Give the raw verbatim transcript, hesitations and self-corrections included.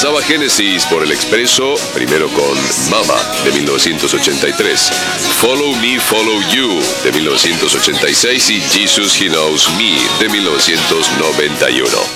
pasaba Genesis por el expreso, primero con Mama, de mil novecientos ochenta y tres, Follow Me, Follow You, de mil novecientos ochenta y seis y Jesus He Knows Me, de mil novecientos noventa y uno.